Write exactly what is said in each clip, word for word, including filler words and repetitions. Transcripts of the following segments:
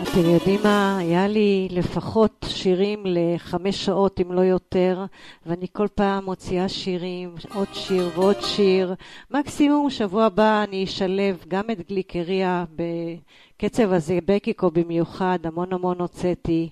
אתם יודעים מה? היה לי לפחות שירים לחמש שעות אם לא יותר, ואני כל פעם מוציאה שירים, עוד שיר ועוד שיר. מקסימום שבוע הבא אני אשלב גם את גליקריה בקצב הזה, בקיקו במיוחד, המון המון הוצאתי.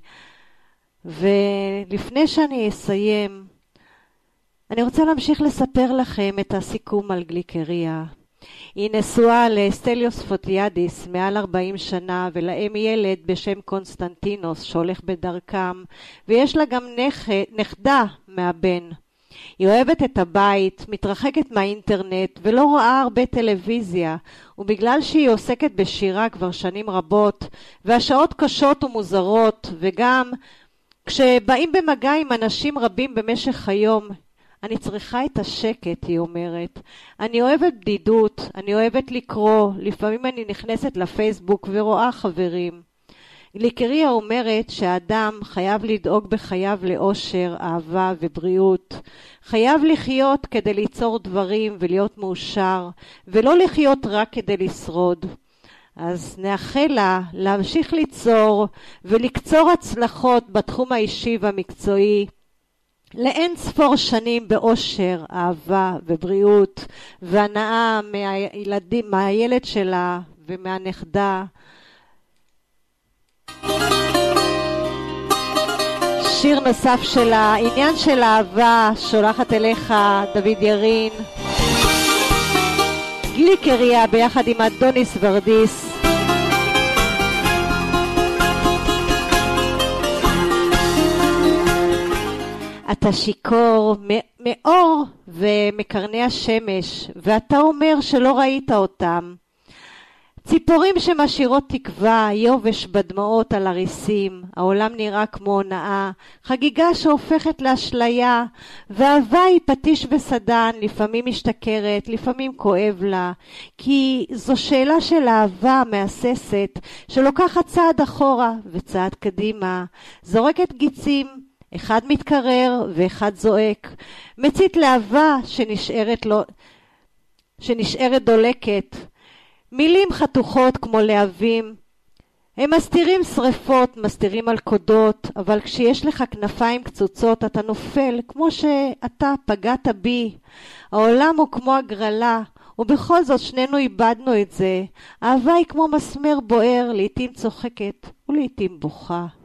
ולפני שאני אסיים, אני רוצה להמשיך לספר לכם את הסיכום על גליקריה. היא נשואה לאסטליוס פוטיאדיס מעל ארבעים שנה, ולהם ילד בשם קונסטנטינוס שהולך בדרכם, ויש לה גם נכד, נכדה מהבן. היא אוהבת את הבית, מתרחקת מהאינטרנט ולא רואה הרבה טלוויזיה, ובגלל שהיא עוסקת בשירה כבר שנים רבות, והשעות קשות ומוזרות, וגם כשבאים במגע עם אנשים רבים במשך היום, אני צריכה את השקט, היא אומרת. אני אוהבת בדידות, אני אוהבת לקרוא, לפעמים אני נכנסת לפייסבוק ורואה חברים. גליקריה אומרת שהאדם חייב לדאוג בחייו לאושר, אהבה ובריאות. חייב לחיות כדי ליצור דברים ולהיות מאושר, ולא לחיות רק כדי לשרוד. אז נאחל לה להמשיך ליצור ולקצור הצלחות בתחום האישי והמקצועי, לאין ספור שנים באושר, אהבה ובריאות והנאה מהילדים, מהילד שלה ומהנכדה. שיר נוסף שלה, עניין של אהבה, שולחת אליך דוד ירין. גליקריה ביחד עם אדוניס ורדיס. אתה שיקור מאור ומקרני השמש, ואתה אומר שלא ראית אותם. ציפורים שמשאירות תקווה, יובש בדמעות על הריסים, העולם נראה כמו הונאה, חגיגה שהופכת לאשליה, ואהבה היא פטיש וסדן, לפעמים משתכרת, לפעמים כואב לה, כי זו שאלה של אהבה מהססת, שלוקחת צעד אחורה וצעד קדימה, זורקת גיצים, אחד מתקרר ואחד זועק, מצית לאהבה שנשארת, לא, שנשארת דולקת. מילים חתוכות כמו להבים, הם מסתירים שריפות, מסתירים מלכודות, אבל כשיש לך כנפיים קצוצות אתה נופל כמו שאתה פגעת בי. העולם הוא כמו הגרלה, ובכל זאת שנינו איבדנו את זה. אהבה היא כמו מסמר בוער, לעתים צוחקת ולעתים בוכה.